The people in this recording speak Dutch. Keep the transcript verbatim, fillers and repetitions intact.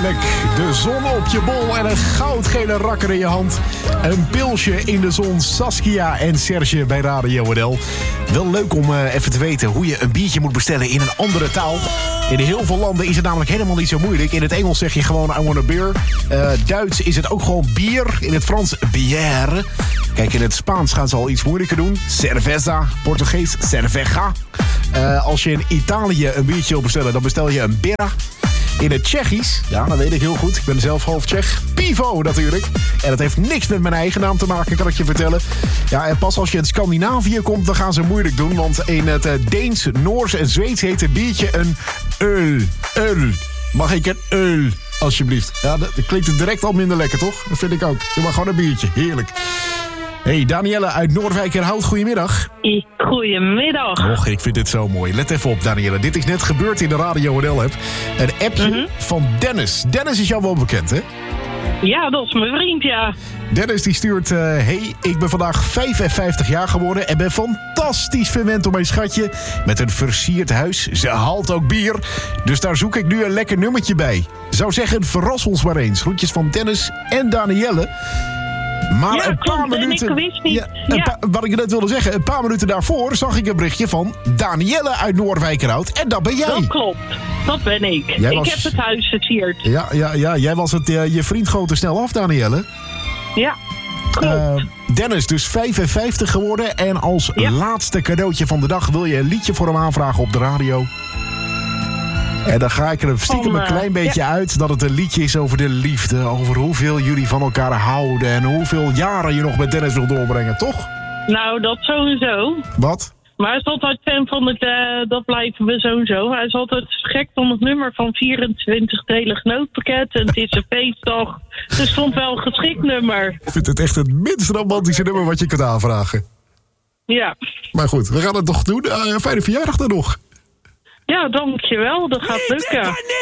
heerlijk. De zon op je bol en een goudgele rakker in je hand. Een pilsje in de zon. Saskia en Serge bij Radio N L. Wel leuk om uh, even te weten hoe je een biertje moet bestellen in een andere taal. In heel veel landen is het namelijk helemaal niet zo moeilijk. In het Engels zeg je gewoon I want a beer. Uh, Duits is het ook gewoon bier. In het Frans bière. Kijk, in het Spaans gaan ze al iets moeilijker doen. Cerveza. Portugees cerveja. Uh, als je in Italië een biertje wil bestellen, dan bestel je een birra. In het Tsjechisch, ja, dat weet ik heel goed. Ik ben zelf half Tsjech. Pivo natuurlijk. En dat heeft niks met mijn eigen naam te maken, kan ik je vertellen. Ja, en pas als je in Scandinavië komt, dan gaan ze moeilijk doen. Want in het uh, Deens, Noors en Zweeds heet het biertje een öl. Öl. Mag ik een öl, alsjeblieft? Ja, dat, dat klinkt direct al minder lekker, toch? Dat vind ik ook. Doe maar gewoon een biertje. Heerlijk. Hey, Danielle uit Noordwijkerhout, goedemiddag. Goedemiddag. Och, ik vind dit zo mooi. Let even op, Danielle. Dit is net gebeurd in de Radio N L-app. Een appje mm-hmm. van Dennis. Dennis is jou wel bekend, hè? Ja, dat is mijn vriend, ja. Dennis die stuurt... Uh, hey, ik ben vandaag vijfenvijftig jaar geworden... en ben fantastisch verwend door mijn schatje... met een versierd huis. Ze haalt ook bier. Dus daar zoek ik nu een lekker nummertje bij. Zou zeggen, verras ons maar eens. Groetjes van Dennis en Danielle... Maar ja, een paar klopt, minuten. En ik wist niet. Ja, een ja. pa- wat ik net wilde zeggen, een paar minuten daarvoor zag ik een berichtje van Danielle uit Noordwijkerhout. En dat ben jij. Dat klopt, dat ben ik. Jij ik was... heb het huis versierd. Ja, ja, ja, jij was het. Uh, je vriend goot er snel af, Danielle. Ja, klopt. Uh, Dennis, dus vijfenvijftig geworden. En als ja. laatste cadeautje van de dag wil je een liedje voor hem aanvragen op de radio. En dan ga ik er stiekem Om, uh, een klein beetje ja. uit dat het een liedje is over de liefde. Over hoeveel jullie van elkaar houden. En hoeveel jaren je nog met Dennis wil doorbrengen, toch? Nou, dat sowieso. Wat? Maar hij is altijd fan van het, uh, dat blijven we sowieso. Hij is altijd gek van het nummer van vierentwintig-delig nootpakket. En het is een feestdag. Dus het stond wel een geschikt nummer. Ik vind het echt het minst romantische nummer wat je kunt aanvragen. Ja. Maar goed, we gaan het toch doen. Uh, fijne verjaardag dan nog. Ja, dankjewel. Dat gaat lukken.